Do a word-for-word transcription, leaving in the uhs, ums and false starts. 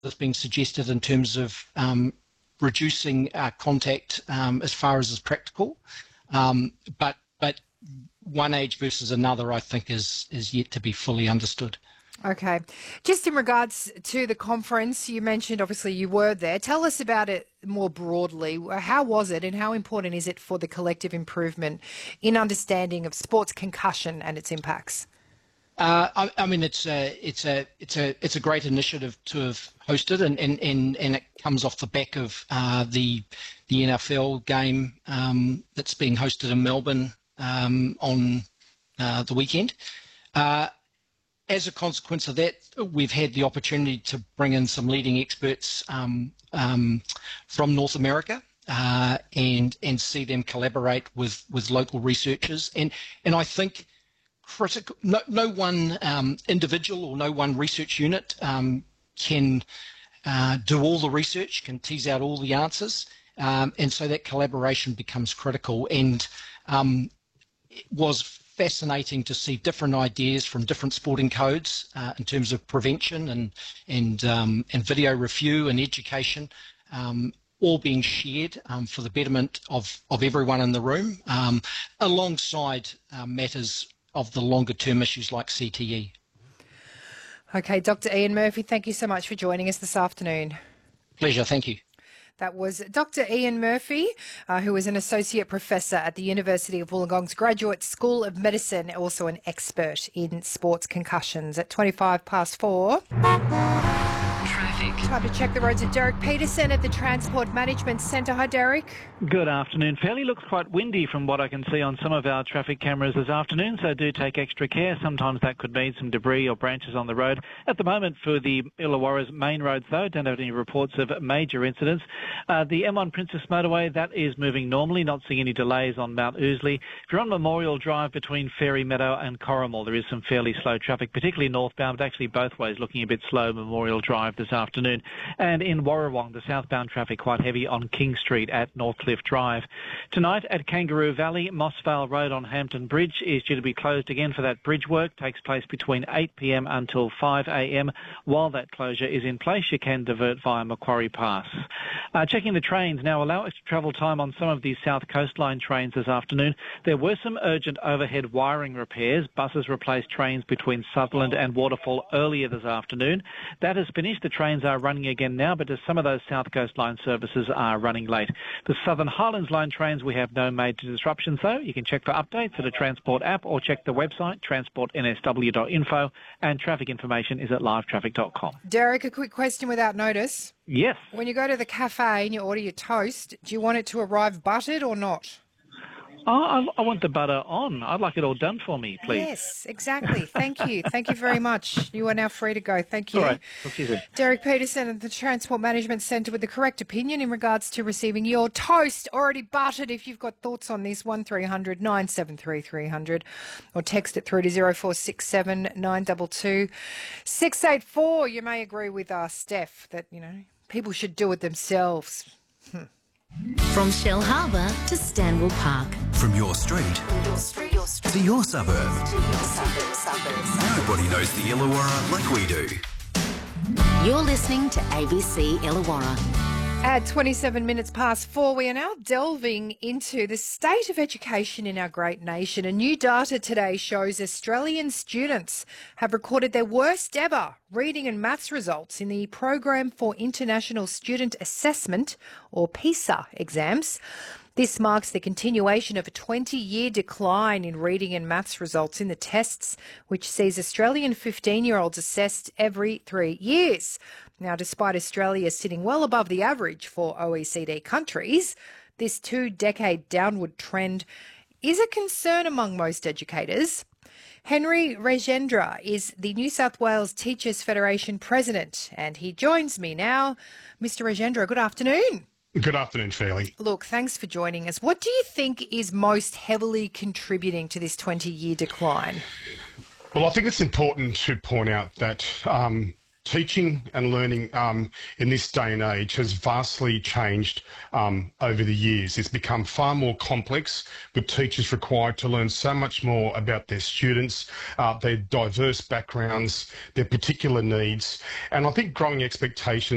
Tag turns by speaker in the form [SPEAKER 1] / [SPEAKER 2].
[SPEAKER 1] that's being suggested in terms of um, reducing uh, contact um, as far as is practical. Um, but but one age versus another, I think, is is yet to be fully understood.
[SPEAKER 2] Okay. Just in regards to the conference, you mentioned obviously you were there. Tell us about it more broadly. How was it and how important is it for the collective improvement in understanding of sports concussion and its impacts?
[SPEAKER 1] Uh, I, I mean, it's a it's a it's a it's a great initiative to have hosted, and and, and, and it comes off the back of uh, the the N F L game um, that's being hosted in Melbourne um, on uh, the weekend. Uh, As a consequence of that, we've had the opportunity to bring in some leading experts um, um, from North America uh, and and see them collaborate with, with local researchers. And and I think critical. No, no one um, individual or no one research unit um, can uh, do all the research, can tease out all the answers, um, and so that collaboration becomes critical. And um, it was fascinating to see different ideas from different sporting codes uh, in terms of prevention and and um, and video review and education, um, all being shared um, for the betterment of, of everyone in the room, um, alongside uh, matters of the longer term issues like C T E.
[SPEAKER 2] Okay, Doctor Ian Murphy, thank you so much for joining us this afternoon.
[SPEAKER 1] Pleasure, thank you.
[SPEAKER 2] That was Doctor Ian Murphy, uh, who is an Associate Professor at the University of Wollongong's Graduate School of Medicine, also an expert in sports concussions. At twenty-five past four. Traffic. Time to check the roads at Derek Peterson at the Transport Management Centre. Hi, Derek.
[SPEAKER 3] Good afternoon. Fairly looks quite windy from what I can see on some of our traffic cameras this afternoon, so do take extra care. Sometimes that could mean some debris or branches on the road. At the moment, for the Illawarra's main roads, though, don't have any reports of major incidents. Uh, the M one Princess Motorway, that is moving normally, not seeing any delays on Mount Ousley. If you're on Memorial Drive between Fairy Meadow and Corrimal, there is some fairly slow traffic, particularly northbound, but actually both ways looking a bit slow, Memorial Drive this afternoon. And in Warrawong, the southbound traffic quite heavy on King Street at Northcliffe Drive. Tonight at Kangaroo Valley, Mossvale Road on Hampton Bridge is due to be closed again for that bridge work. Takes place between eight p m until five a m While that closure is in place, you can divert via Macquarie Pass. Uh, checking the trains now, allow extra travel time on some of these South Coast Line trains this afternoon. There were some urgent overhead wiring repairs. Buses replaced trains between Sutherland and Waterfall earlier this afternoon. That has finished. The trains are running again now, but some of those South Coast Line services are running late. The Southern Highlands Line trains, we have no major disruptions, though. You can check for updates at a Transport app or check the website, transport n s w dot info, and traffic information is at live traffic dot com.
[SPEAKER 2] Derek, a quick question without notice.
[SPEAKER 3] Yes.
[SPEAKER 2] When you go to the cafe and you order your toast, do you want it to arrive buttered or not?
[SPEAKER 3] Oh, I, I want the butter on. I'd like it all done for me, please.
[SPEAKER 2] Yes, exactly. Thank you. Thank you very much. You are now free to go. Thank you.
[SPEAKER 3] All right. Talk to you soon.
[SPEAKER 2] Derek Peterson at the Transport Management Centre with the correct opinion in regards to receiving your toast already buttered. If you've got thoughts on this, one three hundred nine seven three three hundred or text it through to zero four six seven nine two two six eight four. You may agree with uh, Steph that, you know, people should do it themselves. Hmm.
[SPEAKER 4] From Shell Harbour to Stanwell Park.
[SPEAKER 5] From your street,
[SPEAKER 4] Your street, your street.
[SPEAKER 5] to your suburb.
[SPEAKER 4] To your suburb, suburbs.
[SPEAKER 5] Nobody knows the Illawarra like we do.
[SPEAKER 4] You're listening to A B C Illawarra.
[SPEAKER 2] At twenty-seven minutes past four, we are now delving into the state of education in our great nation. And new data today shows Australian students have recorded their worst ever reading and maths results in the Program for International Student Assessment, or PISA, exams. This marks the continuation of a twenty-year decline in reading and maths results in the tests, which sees Australian fifteen-year-olds assessed every three years. Now, despite Australia sitting well above the average for O E C D countries, this two-decade downward trend is a concern among most educators. Henry Rajendra is the New South Wales Teachers Federation President, and he joins me now. Mister Rajendra, good afternoon.
[SPEAKER 6] Good afternoon, Fairley.
[SPEAKER 2] Look, thanks for joining us. What do you think is most heavily contributing to this twenty-year decline?
[SPEAKER 6] Well, I think it's important to point out that um, teaching and learning um, in this day and age has vastly changed um, over the years. It's become far more complex, with teachers required to learn so much more about their students, uh, their diverse backgrounds, their particular needs. And I think growing expectations